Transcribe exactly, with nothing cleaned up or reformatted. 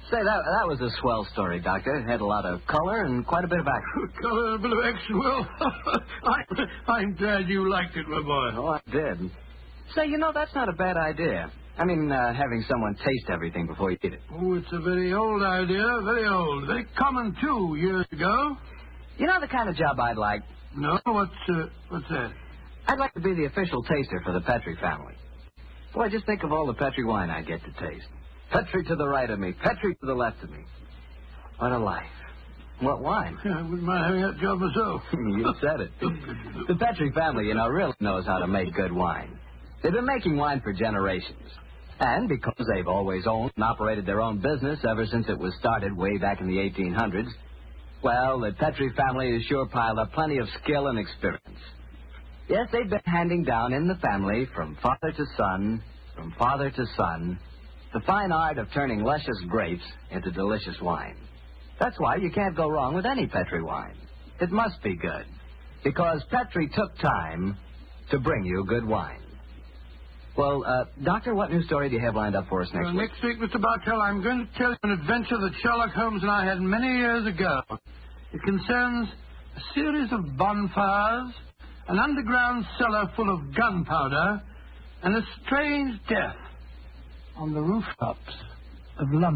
Say, that that was a swell story, Doctor. It had a lot of color and quite a bit of action. Color and a bit of action, well, I'm, I'm glad you liked it, my boy. Oh, I did. Say, you know, that's not a bad idea. I mean, uh, having someone taste everything before you eat it. Oh, it's a very old idea, very old. Very common, too, years ago. You know the kind of job I'd like? No, what's, uh, what's that? I'd like to be the official taster for the Petri family. Boy, just think of all the Petri wine I'd get to taste. Petri to the right of me, Petri to the left of me. What a life. What wine? Yeah, I wouldn't mind having that job myself. You said it. The Petri family, you know, really knows how to make good wine. They've been making wine for generations. And because they've always owned and operated their own business ever since it was started way back in the eighteen hundreds, well, the Petri family has sure piled up plenty of skill and experience. Yes, they've been handing down in the family from father to son, from father to son, the fine art of turning luscious grapes into delicious wine. That's why you can't go wrong with any Petri wine. It must be good, because Petri took time to bring you good wine. Well, uh, Doctor, what new story do you have lined up for us next well, week? Next week, Mister Bartell, I'm going to tell you an adventure that Sherlock Holmes and I had many years ago. It concerns a series of bonfires, an underground cellar full of gunpowder, and a strange death on the rooftops of London.